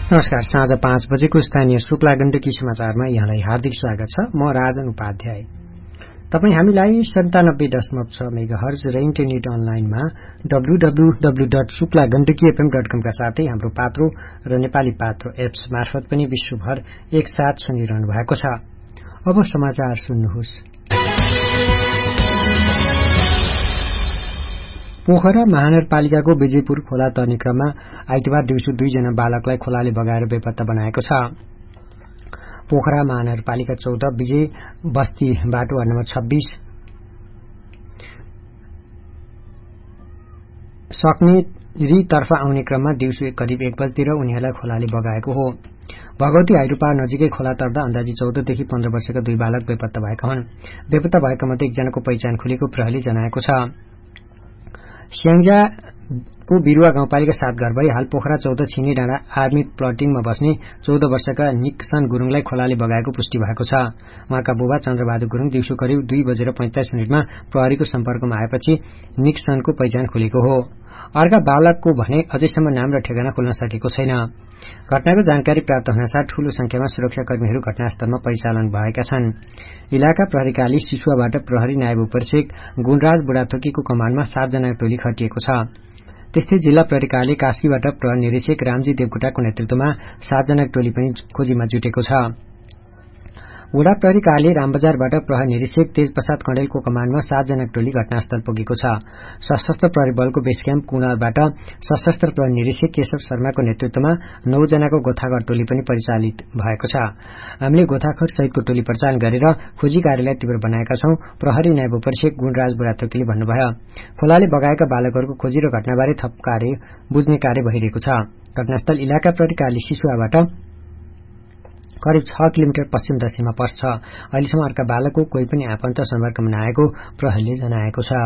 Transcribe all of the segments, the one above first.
नमस्कार। साँझ 5 बजेको स्थानीय शुक्ला गण्डकी समाचारमा यहाँलाई हार्दिक स्वागत छ। म राजन उपाध्याय। तपाई हामीलाई 97.6 मेगाहर्ज र इन्टरनेट अनलाइनमा www.शुक्लागण्डकीfm.com का साथै हाम्रो पात्रो र नेपाली पात्रो एप्स मार्फत पनि विश्वभर एकसाथ सुनिरहनु भएको छ। अब समाचार सुन्नुहोस्। पोखरा महानगरपालिकाको विजयपुर खोला तर्ने क्रममा आइतबार दिउँसो 2 जना बालकलाई खोलाले बगाएर बेपत्ता बनाएको छ। पोखरा महानगरपालिका 14 विजय बस्ती बाटो नम्बर 26 सक्नेरी तर्फ आउने क्रममा दिउँसो करिब 1 बजेतिर उनीहरूलाई खोलाले बगाएको हो। भगवती हाइड्रोपावर नजिकै खोला तर्दा अन्दाजी 14 देखि 15 वर्षका 2 बालक बेपत्ता भएका हुन्। बेपत्ता भएका मध्ये एकजनाको पहिचान खुलेको प्रहरीले जनाएको छ। स्याङ्जाको बिरुवा गाउँपालिका 7 घर भई हाल पोखरा 14 छिनी डाँडा आर्मी प्लटिङमा बस्ने 14 वर्षका निक्सन गुरुङलाई खोलाले बगाएको पुष्टि भएको छ। उहाँका बुबा चन्द्रबहादुर गुरुङ दिउँसो करिब 2:45 प्रहरीको सम्पर्कमा आएपछि निक्सनको पहिचान खुलेको हो। अर्का बालकको भने अझैसम्म नाम र ठेगाना खुल्न सकेको छैन। घटनाको जानकारी प्राप्त हुनासाथ ठूलो संख्यामा सुरक्षाकर्मीहरू घटनास्थलमा परिचालन भएका छन्। इलाका प्रहरी कार्यालय सिसुवाबाट प्रहरी नायब उपरीक्षक गुणराज बुढाथोकीको कमान्डमा 7 जना टोली खटिएको छ। त्यस्तै जिल्ला प्रहरी कार्यालय कास्कीबाट प्रहरी निरीक्षक रामजी देवकोटाको नेतृत्वमा 7 जना टोली पनि खोजीमा जुटेको छ। वडा प्रहरी कार्यालय रामबजारबाट प्रहरी निरीक्षक तेजप्रसाद कण्डेलको कमान्डमा 7 जना टोली घटनास्थल पुगेको छ। सशस्त्र प्रहरी बलको बेस क्याम्प कुनाबाट सशस्त्र प्रहरी निरीक्षक केशव शर्माको नेतृत्वमा 9 जनाको गोथाखोर टोली पनि परिचालित भएको छ। हामीले गोथाखोर सहितको टोली परिचालन गरेर खोजी कार्यलाई तीव्र बनाएका छौं, प्रहरी नायब उपरीक्षक गुणराज बुढाथोकीले भन्नुभयो। खोलाले बगाएका बालकहरूको खोजी र घटनाबारे थप कार्य बुझ्ने कार्य भइरहेको छ। घटनास्थल इलाका प्रहरी कार्यालय सिसुवाबाट करिब 6 किलोमिटर पश्चिम दक्षिणमा पर्छ। अहिलेसम्म अर्का बालकको कोही पनि आफन्त सम्पर्कमा नआएको प्रहरीले जनाएको छ।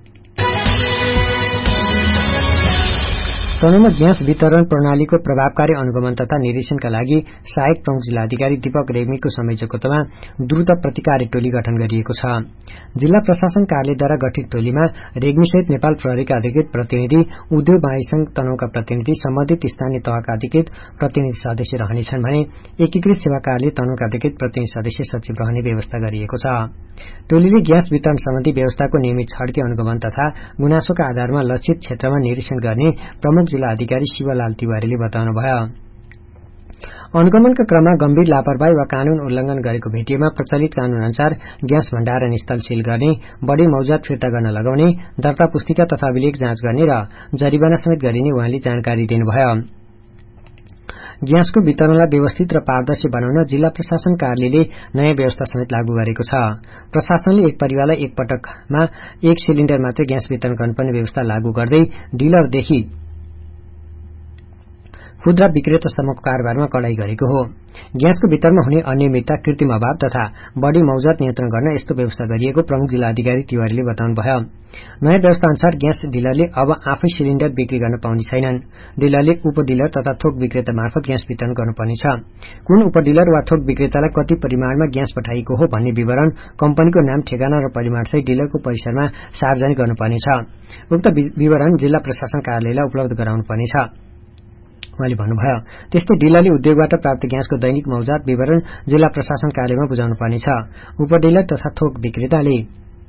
तनहुँमा ग्यास वितरण प्रणालीको प्रभावकारी अनुगमन तथा निरीक्षणका लागि सहायक प्रमुख जिल्लाधिकारी दीपक रेग्मीको संयोजकत्वमा द्रुत प्रतिकारी टोली गठन गरिएको छ। जिल्ला प्रशासन कार्यालयद्वारा गठित टोलीमा रेग्मीसहित नेपाल प्रहरीका अधिकृत प्रतिनिधि, उद्योग महासंघ तनहुँका प्रतिनिधि, सम्बन्धित स्थानीय तहका अधिकृत प्रतिनिधि सदस्य रहनेछन् भने एकीकृत सेवा कार्यालय तनहुँका अधिकृत प्रतिनिधि सदस्य सचिव रहने व्यवस्था गरिएको छ। टोलीले ग्यास वितरण सम्बन्धी व्यवस्थाको नियमित छड्के अनुगमन तथा गुनासोका आधारमा लक्षित क्षेत्रमा निरीक्षण गर्ने प्रमुख जिल्ला अधिकारी शिवलाल तिवारीले बताउनुभयो। अनुगमनका क्रममा गम्भीर लापरवाही वा कानून उल्लंघन गरेको भेटिएमा प्रचलित कानून अनुसार ग्यास भण्डारण स्थल सील गर्ने, बढ़ी मौजात फिर्ता गर्न लगाउने, दर्ता पुस्तिका तथा अभिलेख जाँच गर्ने र जरिवाना समेत गरिने उहाँले जानकारी दिनुभयो। ग्यासको वितरणलाई व्यवस्थित र पारदर्शी बनाउन जिल्ला प्रशासन कार्यालयले नयाँ व्यवस्था समेत लागू गरेको छ। प्रशासनले एक परिवारलाई एक पटकमा 1 सिलिण्डर मात्रै ग्यास वितरण गर्नुपर्ने व्यवस्था लागू गर्दै डिलरदेखि खुद्रा विक्रेतासम्मको कारोबारमा कडाई गरेको हो। ग्यासको वितरणमा हुने अनियमितता, कृत्रिम अभाव तथा बढ़ी मौजात नियन्त्रण गर्न यस्तो व्यवस्था गरिएको प्रमुख जिल्ला अधिकारी तिवारीले बताउनुभयो। नयाँ व्यवस्था अनुसार ग्यास डिलरले अब आफै सिलिण्डर बिक्री गर्न पाउने छैनन्। डिलरले उपडिलर तथा थोक विक्रेता मार्फत ग्यास वितरण गर्नुपर्नेछ। कुन उपडिलर वा थोक विक्रेतालाई कति परिमाणमा ग्यास पठाइएको हो भन्ने विवरण, कम्पनीको नाम, ठेगाना र परिमाणसहित डिलरको परिसरमा सार्वजनिक गर्नुपर्नेछ। उक्त विवरण जिल्ला प्रशासन कार्यालयलाई उपलब्ध गराउनुपर्नेछ उहाँले भन्नुभयो। त्यस्तै डिलरले उद्योगबाट प्राप्त ग्यासको दैनिक मौजात विवरण जिल्ला प्रशासन कार्यालयमा बुझाउनु पर्नेछ। उपडिलर तथा थोक विक्रेताले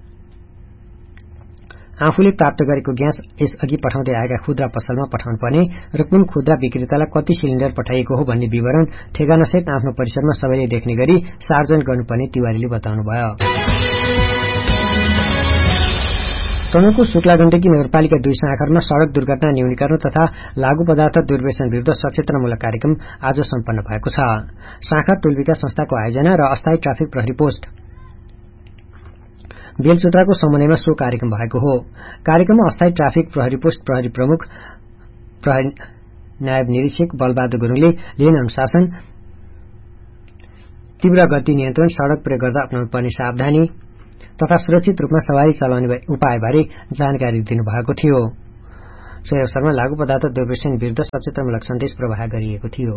आफूले प्राप्त गरेको ग्यास यसअघि पठाउँदै आएका खुद्रा पसलमा पठाउनु पर्ने र कुन खुद्रा विक्रेतालाई कति सिलिण्डर पठाइएको हो भन्ने विवरण ठेगानासहित आफ्नो परिसरमा सबैले देख्ने गरी सार्वजनिक गर्नुपर्ने तिवारीले बताउनुभयो। तनहुँको शुक्ला गण्डकी नगरपालिका 2 शाखाहरूमा सड़क दुर्घटना न्यूनीकरण तथा लागू पदार्थ दुर्व्यसन विरूद्ध सचेतनामूलक कार्यक्रम आज सम्पन्न भएको छ। शाखा टोल विकास संस्थाको आयोजना र अस्थायी ट्राफिक प्रहरी पोस्ट बेलचोत्राको समन्वयमा सो कार्यक्रम भएको हो। कार्यक्रममा अस्थायी ट्राफिक प्रहरी पोस्ट प्रहरी प्रमुख प्रहरी नायब निरीक्षक बलबहादुर गुरुङले लेन अनुशासन, तीव्र गति नियन्त्रण, सड़क प्रयोग गर्दा अपनाउनु पर्ने सावधानी तथा सुरक्षित रूपमा सवारी चलाउने उपायबारे जानकारी दिनुभएको थियो। सो अवसरमा लागू पदार्थ दुर्व्यसन विरूद्ध सचेतनामूलक सन्देश प्रवाह गरिएको थियो।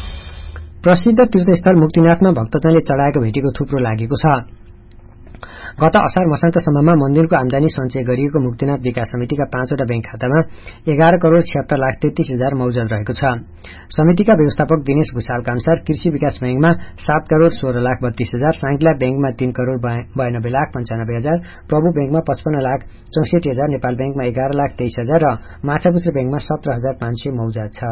प्रसिद्ध तीर्थस्थल मुक्तिनाथमा भक्तजनले चढ़ाएको भेटीको थुप्रो लागेको छ। गत असार मसान्तसम्ममा मन्दिरको आमदानी सञ्चय गरिएको मुक्तिनाथ विकास समितिका 5वटा बैंक खातामा 11 करोड़ 76,33,000 मौजूद रहेको छ। समितिका व्यवस्थापक दिनेश भूषालका अनुसार कृषि विकास बैंकमा 7 करोड़ 16,32,000, साङ्ग्ला बैंकमा 3 करोड़ 92,95,000, प्रभु बैंकमा 55,64,000, नेपाल बैंकमा 11,23,000 र माछापुच्छ्रे बैंकमा 17,500 मौजूद छ।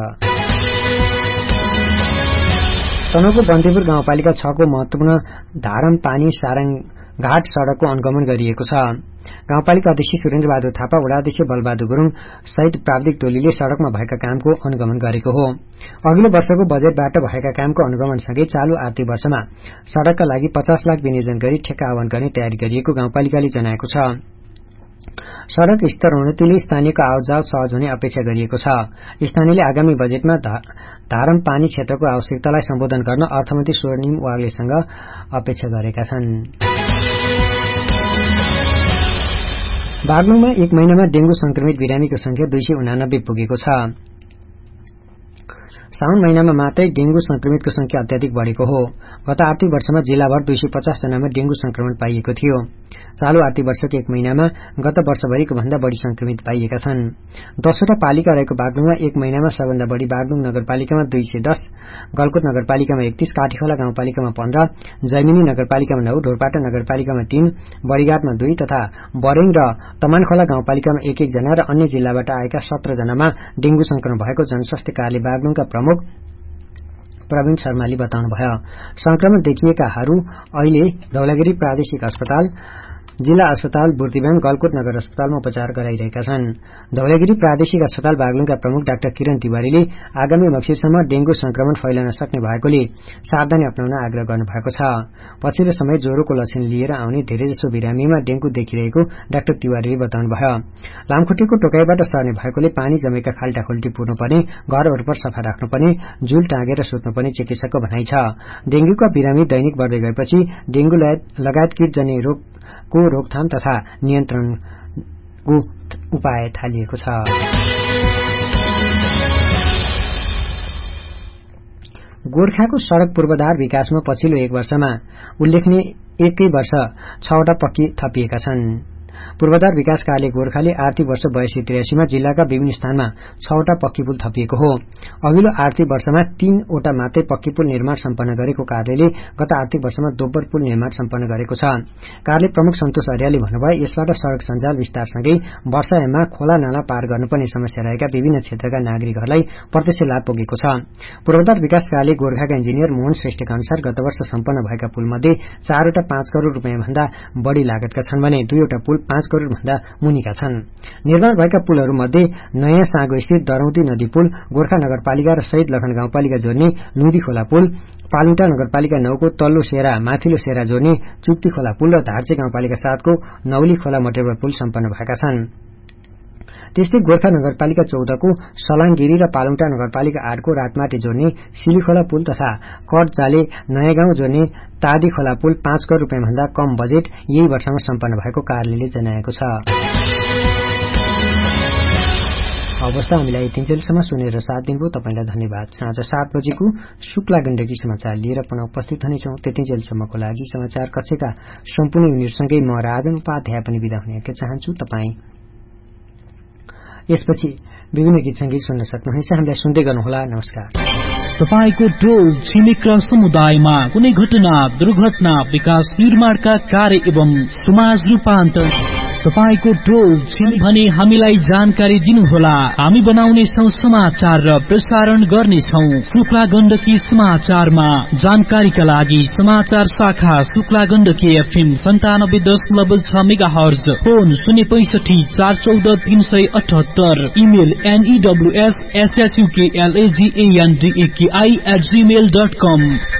तनहुँको बन्देपुर गाउँपालिका 6 को महत्वपूर्ण धारम पानी सारङ घाट सड़कको अनुगमन गरिएको छ। गाउँपालिका अध्यक्ष सुरेन्द्र बहादुर थापा, वडा अध्यक्ष बलबहादुर गुरूङ सहित प्राविधिक टोलीले सड़कमा भएका कामको अनुगमन गरेको हो। अघिल्लो वर्षको बजेटबाट भएका कामको अनुगमनसँगै चालू आर्थिक वर्षमा सड़कका लागि 50 लाख विनियोजन गरी ठेक्का आह्वान गर्ने तयारी गरिएको गाउँपालिकाले जनाएको छ। सड़क स्तरोन्नतिले स्थानीयको आवतजावत सहज हुने अपेक्षा गरिएको छ। स्थानीयले आगामी बजेटमा धारम पानी क्षेत्रको आवश्यकतालाई सम्बोधन गर्न अर्थमन्त्री स्वर्णिम वाग्लेसँग अपेक्षा गरेका छन्। बागलुङमा एक महिनामा डेंगू संक्रमित बिरामीको संख्या 289 पुगेको छ। साउन महिनामा मात्रै डेंगू संक्रमितको संख्या अत्याधिक बढ़ेको हो। गत आर्थिक वर्षमा जिल्लाभर 250 जनामा डेंगू संक्रमण पाइएको थियो। चालू आर्थिक वर्षको एक महिनामा गत वर्षभरिको भन्दा बढ़ी संक्रमित पाइएका छन्। 10वटा पालिका रहेको बागलुङमा एक महिनामा सबभन्दा बढ़ी बागलुङ नगरपालिकामा 210, गलकोट नगरपालिकामा 31, काठीखोला गाउँपालिकामा 15, जैमिनी नगरपालिकामा 9, ढोरपाटा नगरपालिकामा 3, बड़ीघाटमा 2 तथा बरेङ र तमानखोला गाउँपालिकामा 1-1 जना र अन्य जिल्लाबाट आएका 17 जनामा डेंगू संक्रमण भएको जनस्वास्थ्य कार्यालय बागलुङका प्रमुख प्रवीण शर्माले बताउनुभयो। संक्रमण देखिएकाहरू अहिले धौलागिरी प्रादेशिक अस्पताल, जिल्ला अस्पताल बुर्तिवाङ, गलकोट नगर अस्पतालमा उपचार गराइरहेका छन्। धौलागिरी प्रादेशिक अस्पताल बागलुङका प्रमुख डाक्टर किरण तिवारीले आगामी मक्सिरसम्म डेंगू संक्रमण फैलन सक्ने भएकोले सावधानी अपनाउन आग्रह गर्नुभएको छ। पछिल्लो समय ज्वरोको लक्षण लिएर आउने धेरैजसो बिरामीमा डेंगू देखिरहेको डाक्टर तिवारीले बताउनुभयो। लामखुट्टेको टोकाइबाट सर्ने भएकोले पानी जमेका खाल्टाखुल्टी पुर्नुपर्ने, घर वरपर सफा राख्नुपर्ने, झुल टाँगेर सुत्नुपर्ने चिकित्सकको भनाइ छ। डेंगूका बिरामी दैनिक बढ्दै गएपछि डेंगू लगायत कीटजन्य रोगको रोकथाम तथा नियन्त्रणको उपाय थालिएको छ। गोर्खाको सड़क पूर्वाधार विकासमा पछिल्लो एक वर्षमा उल्लेखनीय एकै वर्ष 6वटा पक्की थपिएका छन्। पूर्वाधार विकास कार्यालय गोर्खाले आर्थिक वर्ष 82-83 मा जिल्लाका विभिन्न स्थानमा 6वटा पक्की पुल थपिएको हो। अघिल्लो आर्थिक वर्षमा 3वटा मात्रै पक्की पुल निर्माण सम्पन्न गरेको कार्यालयले गत आर्थिक वर्षमा दोब्बर पुल निर्माण सम्पन्न गरेको छ। कार्यालय प्रमुख सन्तोष अर्यालले भन्नुभयो, यसबाट सड़क सञ्जाल विस्तारसँगै वर्षायाममा खोला नाला पार गर्नुपर्ने समस्या रहेका विभिन्न क्षेत्रका नागरिकहरूलाई प्रत्यक्ष लाभ पुगेको छ। पूर्वाधार विकास कार्यालय गोर्खाका इन्जिनियर मोहन श्रेष्ठका अनुसार गत वर्ष सम्पन्न भएका पुलमध्ये 4वटा 5 करोड़ रुपियाँ भन्दा बढ़ी लागतका छन् भने 2वटा पुल 5 करोड़ भन्दा मुनिका छन्। निर्माण भएका पुलहरूमध्ये नयाँ साँगो स्थित दरौदी नदी पुल, गोर्खा नगरपालिका र शहीद लखन गाउँपालिका जोड्ने लुदी खोला पुल, पालुङटा नगरपालिका 9 को तल्लो सेरा माथिल्लो सेरा जोड्ने चुक्ती खोला पुल र धार्चे गाउँपालिका 7 को नौली खोला मटेबर पुल सम्पन्न भएका छन्। त्यस्तै गोर्खा नगरपालिका 14 को सलाङगिरी र पालुङटा नगरपालिका 8 को रातमाटे जोड्ने सिलीखोला पुल तथा कटजाले नयाँ गाउँ जोड्ने तादी खोला पुल 5 करोड़ रुपियाँ भन्दा कम बजेट यही वर्षमा सम्पन्न भएको कार्यालयले जनाएको छ। अवस्था हामीलाई यतिन्जेलसम्म सुनेर साथ दिनुभयो तपाईलाई धन्यवाद। साँझ 7 बजेको शुक्ला गण्डकी समाचार लिएर पुनः उपस्थित हुनेछौं। त्यतिन्जेलसम्मको लागि समाचार कक्षका सम्पूर्ण युनिटसँगै म राजन उपाध्याय पनि बिदा हुन चाहन्छु। तपाई यसपछि विभिन्न गीत संगीत सुन्न सक्नुहुनेछ। हामीलाई सुन्दै गर्नुहोला। नमस्कार। तपाईको टोल छिमेक र समुदायमा कुनै घटना, दुर्घटना, विकास निर्माणका कार्य एवं समाज रूपान्तरण तपाईको टोल छिमेक भने हामीलाई जानकारी दिनुहोला। हामी बनाउनेछौं समाचार र प्रसारण गर्नेछौं शुक्ला गण्डकी समाचारमा। जानकारीका लागि समाचार शाखा Shukla Gandaki FM 97.6 megahertz, phone 065 414 378, email news@suklagandaki@gmail.com।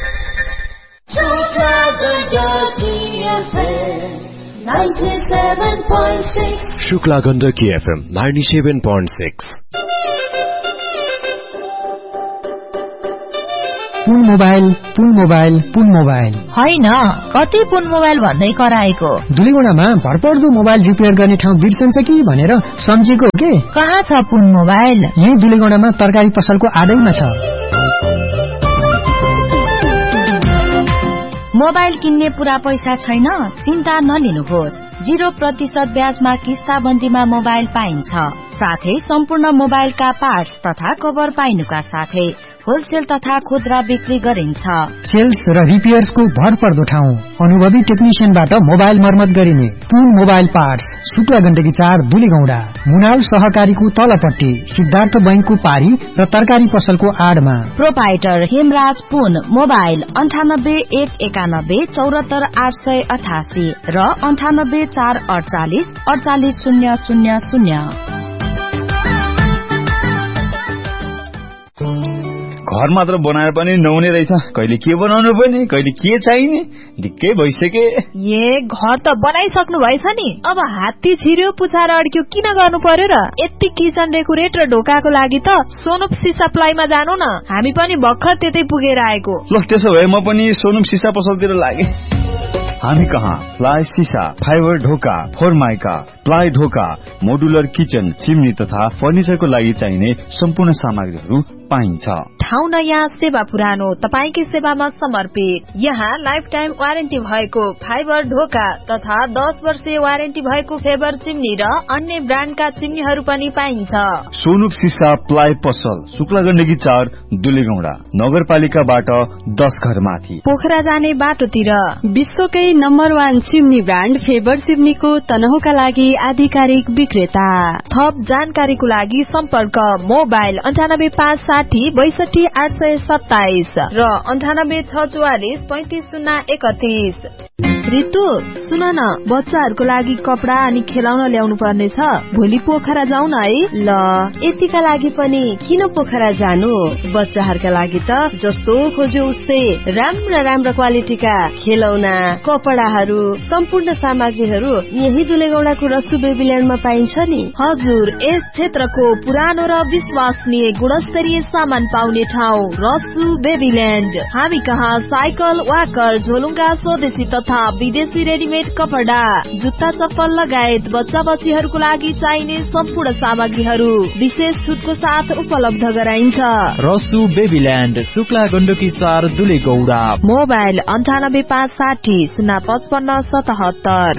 Shukla Gandaki FM 97.6। पुन मोबाइल होइन, कति पुन मोबाइल भन्दै कराएको। दुलीगुडामा भरपर्दो मोबाइल रिपेयर गर्ने ठाउँ बिर्सन्छ कि भनेर सम्झेको हो के। कहाँ छ पुन मोबाइल? यही दुलीगुडामा तरकारी पसलको आडैमा छ। मोबाइल किन्ने पूरा पैसा छैन? चिन्ता नलिनुहोस्। 0% ब्याजमा किस्ताबन्दीमा मोबाइल पाइन्छ। साथै सम्पूर्ण मोबाइलका पार्ट्स तथा कभर पाइनुका साथै होलसेल तथा खुद्रा बिक्री गरिन्छ। सेल्स र रिपेयर्सको भरपर्दो ठाउँ। अनुभवी टेक्निशियनबाट मोबाइल मर्मत गरिने पुन मोबाइल पार्ट्स, शुक्ला गण्डकी 4 दुलीगौंडा, मुनाल सहकारीको तलपट्टि, सिद्धार्थ बैंकको पारी र तरकारी पसलको आडमा। प्रोपाइटर हेमराज पुन। मोबाइल 98 191 74 888 र 98 448 48 000। घर मात्र बनाएर पनि नहुने रहेछ। कहिले के बनाउनु पर्ने, कहिले के चाहिने, ढिक्कै भइसके। घर त बनाइसक्नु भएछ नि, अब हात्ती छिर्यो पुछाएर अड्क्यो किन गर्नु पर्यो र? यति किचन डेकोरेट र ढोकाको लागि त सोनुप सिसा प्लाईमा जानु न, हामी पनि भर्खर त्यतै पुगेर आएको। ल त्यसो भए म पनि सोनुप सिसा पसलतिर लागे। हामी कहाँ प्लाई सिसा, फाइबर ढोका, फोरमाइका, प्लाई ढोका, मोडुलर किचन, चिम्नी तथा फर्निचरको लागि चाहिने सम्पूर्ण सामग्रीहरू पाइन्छ। ठाउँ नयाँ, सेवा पुरानो, तपाईकै सेवामा समर्पित। यहाँ लाइफ टाइम वारेन्टी भएको फाइबर ढोका तथा 10 वर्षीय वारेन्टी भएको फेबर चिम्नी र अन्य ब्रान्डका चिम्नीहरू पनि पाइन्छ। सोनुप सिसा प्लाई पसल, शुक्ला गण्डकी 4 दुलीगौंडा, नगरपालिकाबाट 10 घर माथि, पोखरा जाने बाटोतिर। विश्वकै नम्बर 1 चिम्नी ब्रान्ड फेबर चिम्नीको तनहुका लागि आधिकारिक विक्रेता। थप जानकारीको लागि सम्पर्क मोबाइल 98 560 62 827 र 98 644 35 031। रितु सुन न, बच्चाहरूको लागि कपडा अनि खेलाउन ल्याउनु पर्ने छ। भोलि पोखरा जाउँ न है। ल यतिका लागि पनि किन पोखरा जानु? बच्चाहरूका लागि त जस्तो खोज्यो उस्तै राम्रा क्वालिटीका खेलौना, कपडाहरू, सम्पूर्ण सामग्रीहरू यही दुलेगौडाको रसु बेबील्यान्डमा पाइन्छ नि। हजुर, यस क्षेत्रको पुरानो र विश्वसनीय गुणस्तरीय सामान पाउने ठाउँ रसु बेबील्यान्ड। हामी कहाँ साइकल, वाकर, झोलुङ्गा, स्वदेशी तथा विदेशी रेडीमेड कपडा, जुत्ता, चप्पल लगायत बच्चा बच्चीहरूको लागि चाहिने सम्पूर्ण सामग्रीहरू विशेष छुटको साथ उपलब्ध गराइन्छ। रसु बेबील्यान्ड, शुक्ला गण्डकी 4 दुलेगौडा। मोबाइल 98 560 055 77।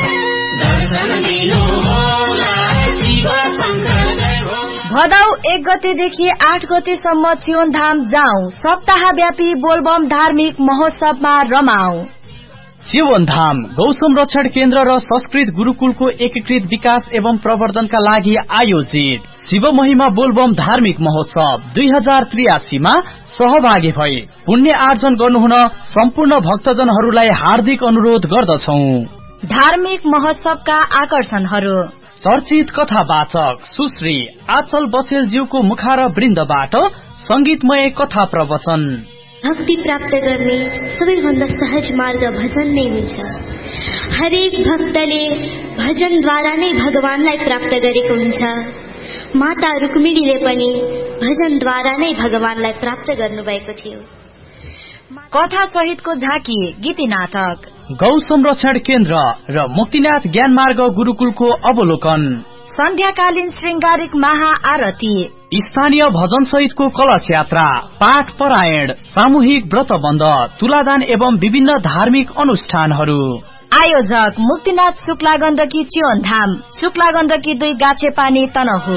भदौ 1 गतेदेखि 8 गतेसम्म चियोनधाम जाउँ, सप्ताहव्यापी बोलबम धार्मिक महोत्सवमा रमाऊ। चियोनधाम गौ संरक्षण केन्द्र र संस्कृत गुरुकुलको एकीकृत विकास एवं प्रवर्धनका लागि आयोजित शिव महिमा बोलबम धार्मिक महोत्सव 2083 मा सहभागी भई पुण्य आर्जन गर्नुहुन सम्पूर्ण भक्तजनहरूलाई हार्दिक अनुरोध गर्दछौं। धार्मिक महोत्सवका आकर्षणहरू: चर्चित कथावाचक सुश्री आचल बसेलज्यूको मुखार वृन्दबाट संगीतमय कथा प्रवचन। भक्ति प्राप्त गर्ने सबैभन्दा सहज मार्ग भजन नै हुन्छ। हरेक भक्तले भजनद्वारा नै भगवानलाई प्राप्त गरेको हुन्छ। माता रुक्मिणीले पनि भजनद्वारा नै भगवानलाई प्राप्त गर्नुभएको थियो। कथा सहितको झाँकी गीती नाटक, गौ संरक्षण केन्द्र र मुक्तिनाथ ज्ञान मार्ग गुरुकुलको अवलोकन, सन्ध्याकालीन श्रृंगारिक महाआरती, स्थानीय भजन सहितको कलश यात्रा, पाठ परायण, सामूहिक व्रतबन्ध, तुलादान एवं विभिन्न धार्मिक अनुष्ठानहरू। आयोजक मुक्तिनाथ शुक्ला गण्डकी चियोनधाम, शुक्ला गण्डकी 2 गाछेपानी तनहु।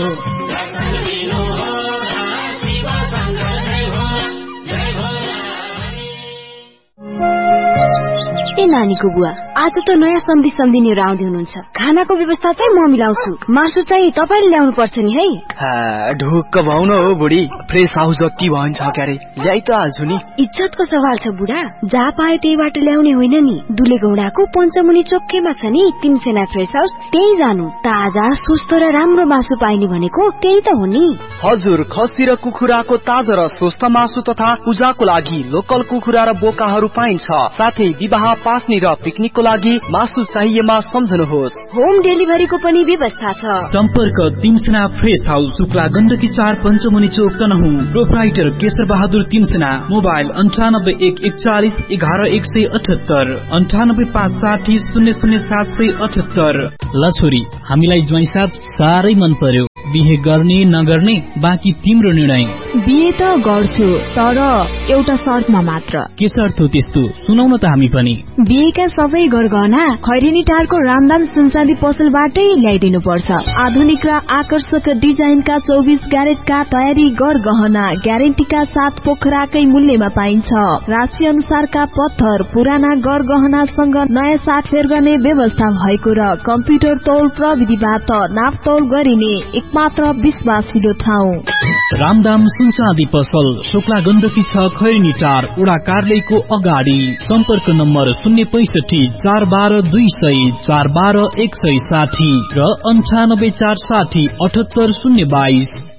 ए नानीको बुवा, आज त नयाँ सम्झिनेहरू आउँदै हुनुहुन्छ। खानाको व्यवस्था चाहिँ म मिलाउँछु, मासु चाहिँ तपाईले ल्याउनु पर्छ नि है। ढुक्क भाउन हो बुढी, फ्रेस हाउस जति भन्छ क्यारे ल्याइ त हाल्छु नि। इज्जतको सवाल छ बुढा, जहाँ पाए त्यहीबाट ल्याउने होइन नि। दुलेगौडाको पञ्चमुनि चोकैमा छ नि तिनसेना फ्रेस हाउस, त्यही जानु। ताजा स्वस्थ र राम्रो मासु पाइने भनेको त्यही त हो नि। हजुर, खसी र कुखुराको ताजा र स्वस्थ मासु तथा पूजाको लागि लोकल कुखुरा र बोकाहरू पाइन्छ। साथै विवाह, पास्नी र पिकनिकको लागि मासु चाहिएमा सम्झनुहोस्। होम डेलिभरीको पनि व्यवस्था छ। सम्पर्क तिनसेना फ्रेस हाउस, शुक्ला गण्डकी 4 पञ्चमुनि चोक तनहु। प्रोप्राइटर केशर बहादुर तिनसेना। मोबाइल 98 141 11 178 98 560 00 778। ल छोरी, हामीलाई ज्वाइँ साथ साह्रै मन पर्यो। बिहे गर्ने नगर्ने बाँकी तिम्रो निर्णय। बिहे त गर्छु तर एउटा शर्तमा मात्र। के शर्त हो त्यस्तो? सुनाउन त हामी पनि। बिहेका सबै गरगहना खैरेनी टारको रामदाम सुनचाँदी पसलबाटै ल्याइदिनु पर्छ। आधुनिक र आकर्षक डिजाइनका 24 क्यारेटका तयारी गरगहना ग्यारेन्टीका साथ पोखराकै मूल्यमा पाइन्छ। राशि अनुसारका पत्थर, पुराना गरगहनासँग नयाँ साटफेर गर्ने व्यवस्था भएको र कम्प्युटर तौल प्रविधिबाट नापतौल गरिने एकमात्र विश्वासिलो ठाउँ रामदाम सुनचाँदी पसल, शुक्ला गण्डकी 6 खैरेनी टार, उडा कार्यालयको अगाडि। सम्पर्क नम्बर 065 412 200 412 160 र 98 460 78 022।